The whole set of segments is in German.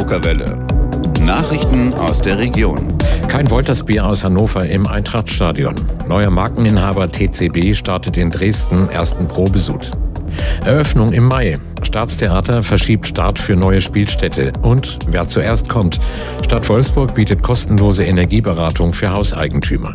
Okerwelle. Nachrichten aus der Region. Kein Woltersbier aus Hannover im Eintrachtstadion. Neuer Markeninhaber TCB startet in Dresden ersten Probesud. Eröffnung im Mai. Staatstheater verschiebt Start für neue Spielstätte. Und wer zuerst kommt. Stadt Wolfsburg bietet kostenlose Energieberatung für Hauseigentümer.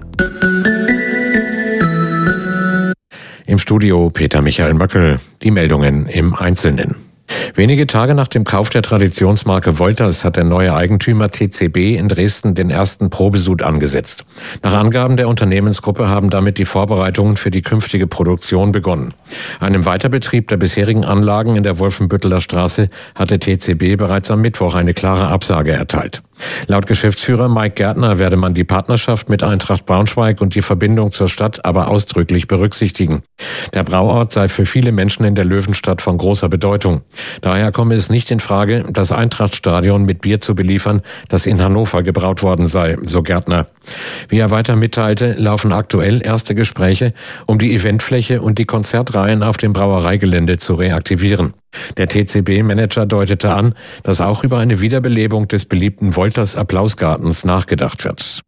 Im Studio Peter Michael Möckel. Die Meldungen im Einzelnen. Wenige Tage nach dem Kauf der Traditionsmarke Wolters hat der neue Eigentümer TCB in Dresden den ersten Probesud angesetzt. Nach Angaben der Unternehmensgruppe haben damit die Vorbereitungen für die künftige Produktion begonnen. Einem Weiterbetrieb der bisherigen Anlagen in der Wolfenbütteler Straße hatte TCB bereits am Mittwoch eine klare Absage erteilt. Laut Geschäftsführer Mike Gärtner werde man die Partnerschaft mit Eintracht Braunschweig und die Verbindung zur Stadt aber ausdrücklich berücksichtigen. Der Brauort sei für viele Menschen in der Löwenstadt von großer Bedeutung. Daher komme es nicht in Frage, das Eintrachtstadion mit Bier zu beliefern, das in Hannover gebraut worden sei, so Gärtner. Wie er weiter mitteilte, laufen aktuell erste Gespräche, um die Eventfläche und die Konzertreihen auf dem Brauereigelände zu reaktivieren. Der TCB-Manager deutete an, dass auch über eine Wiederbelebung des beliebten Wolters Applausgartens nachgedacht wird.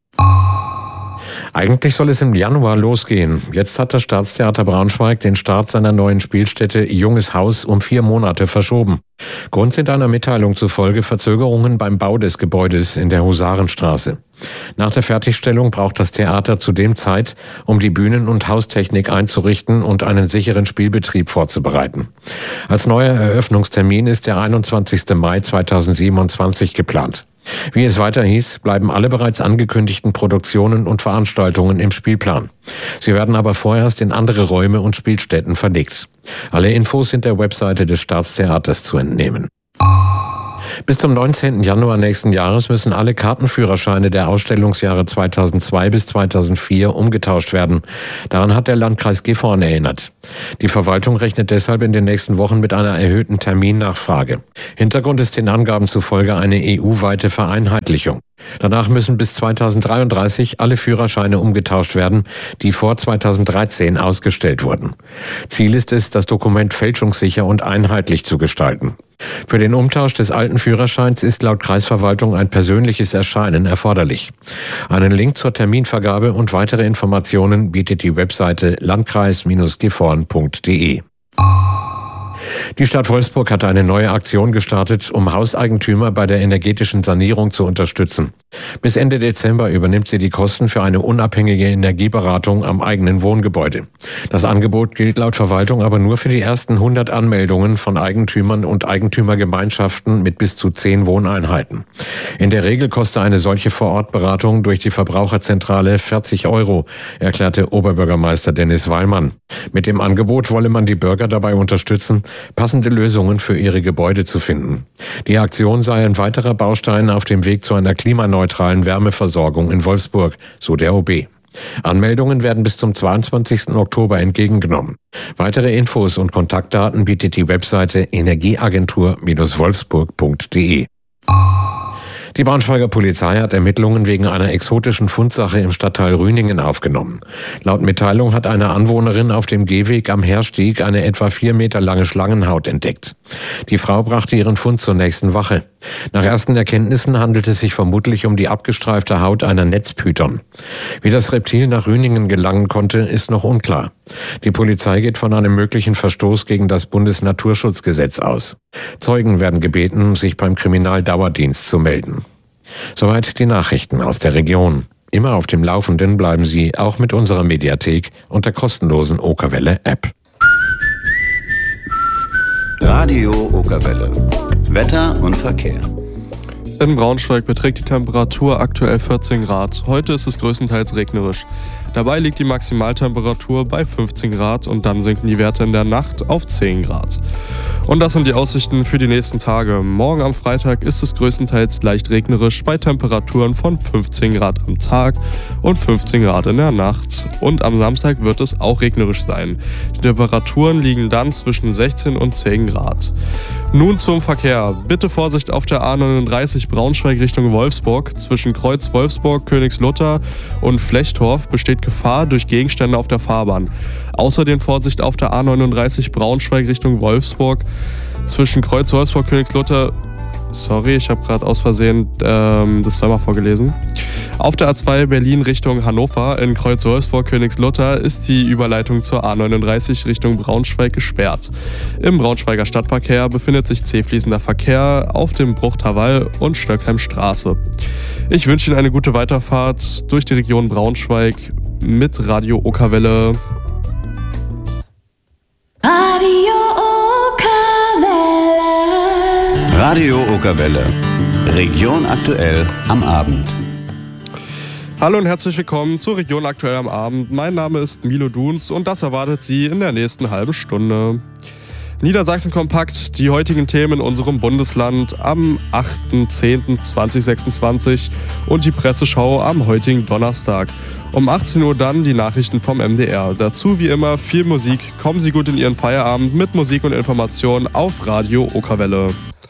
Eigentlich soll es im Januar losgehen. Jetzt hat das Staatstheater Braunschweig den Start seiner neuen Spielstätte Junges Haus um 4 Monate verschoben. Grund sind einer Mitteilung zufolge Verzögerungen beim Bau des Gebäudes in der Husarenstraße. Nach der Fertigstellung braucht das Theater zudem Zeit, um die Bühnen- und Haustechnik einzurichten und einen sicheren Spielbetrieb vorzubereiten. Als neuer Eröffnungstermin ist der 21. Mai 2027 geplant. Wie es weiter hieß, bleiben alle bereits angekündigten Produktionen und Veranstaltungen im Spielplan. Sie werden aber vorerst in andere Räume und Spielstätten verlegt. Alle Infos sind der Webseite des Staatstheaters zu entnehmen. Bis zum 19. Januar nächsten Jahres müssen alle Kartenführerscheine der Ausstellungsjahre 2002 bis 2004 umgetauscht werden. Daran hat der Landkreis Gifhorn erinnert. Die Verwaltung rechnet deshalb in den nächsten Wochen mit einer erhöhten Terminnachfrage. Hintergrund ist den Angaben zufolge eine EU-weite Vereinheitlichung. Danach müssen bis 2033 alle Führerscheine umgetauscht werden, die vor 2013 ausgestellt wurden. Ziel ist es, das Dokument fälschungssicher und einheitlich zu gestalten. Für den Umtausch des alten Führerscheins ist laut Kreisverwaltung ein persönliches Erscheinen erforderlich. Einen Link zur Terminvergabe und weitere Informationen bietet die Webseite landkreis-gifhorn.de. Die Stadt Wolfsburg hat eine neue Aktion gestartet, um Hauseigentümer bei der energetischen Sanierung zu unterstützen. Bis Ende Dezember übernimmt sie die Kosten für eine unabhängige Energieberatung am eigenen Wohngebäude. Das Angebot gilt laut Verwaltung aber nur für die ersten 100 Anmeldungen von Eigentümern und Eigentümergemeinschaften mit bis zu 10 Wohneinheiten. In der Regel kostet eine solche Vorortberatung durch die Verbraucherzentrale 40 €, erklärte Oberbürgermeister Dennis Weilmann. Mit dem Angebot wolle man die Bürger dabei unterstützen, passende Lösungen für ihre Gebäude zu finden. Die Aktion sei ein weiterer Baustein auf dem Weg zu einer klimaneutralen Wärmeversorgung in Wolfsburg, so der OB. Anmeldungen werden bis zum 22. Oktober entgegengenommen. Weitere Infos und Kontaktdaten bietet die Webseite energieagentur-wolfsburg.de. Die Braunschweiger Polizei hat Ermittlungen wegen einer exotischen Fundsache im Stadtteil Rüningen aufgenommen. Laut Mitteilung hat eine Anwohnerin auf dem Gehweg am Herstieg eine etwa 4 Meter lange Schlangenhaut entdeckt. Die Frau brachte ihren Fund zur nächsten Wache. Nach ersten Erkenntnissen handelt es sich vermutlich um die abgestreifte Haut einer Netzpython. Wie das Reptil nach Rüningen gelangen konnte, ist noch unklar. Die Polizei geht von einem möglichen Verstoß gegen das Bundesnaturschutzgesetz aus. Zeugen werden gebeten, sich beim Kriminaldauerdienst zu melden. Soweit die Nachrichten aus der Region. Immer auf dem Laufenden bleiben Sie auch mit unserer Mediathek und der kostenlosen Okerwelle-App. Radio Okerwelle. Wetter und Verkehr. In Braunschweig beträgt die Temperatur aktuell 14 Grad. Heute ist es größtenteils regnerisch. Dabei liegt die Maximaltemperatur bei 15 Grad und dann sinken die Werte in der Nacht auf 10 Grad. Und das sind die Aussichten für die nächsten Tage. Morgen am Freitag ist es größtenteils leicht regnerisch bei Temperaturen von 15 Grad am Tag und 15 Grad in der Nacht. Und am Samstag wird es auch regnerisch sein. Die Temperaturen liegen dann zwischen 16 und 10 Grad. Nun zum Verkehr. Bitte Vorsicht auf der A39 Braunschweig Richtung Wolfsburg. Zwischen Kreuz Wolfsburg, Königslutter und Flechtorf besteht Gefahr durch Gegenstände auf der Fahrbahn. Außerdem Vorsicht auf der A39 Braunschweig Richtung Wolfsburg. Zwischen Kreuz Wolfsburg, Königslutter Sorry, ich habe gerade aus Versehen das zweimal vorgelesen. Auf der A2 Berlin Richtung Hannover in Kreuz-Wolfsburg-Königslutter ist die Überleitung zur A39 Richtung Braunschweig gesperrt. Im Braunschweiger Stadtverkehr befindet sich zähfließender Verkehr auf dem Bruchterwall und Stöckheimstraße. Ich wünsche Ihnen eine gute Weiterfahrt durch die Region Braunschweig mit Radio Okerwelle. Radio Okerwelle. Region aktuell am Abend. Hallo und herzlich willkommen zur Region aktuell am Abend. Mein Name ist Milo Duns und das erwartet Sie in der nächsten halben Stunde. Niedersachsen kompakt, die heutigen Themen in unserem Bundesland am 8.10.2026 und die Presseschau am heutigen Donnerstag. Um 18 Uhr dann die Nachrichten vom MDR. Dazu wie immer viel Musik. Kommen Sie gut in Ihren Feierabend mit Musik und Informationen auf Radio Okerwelle.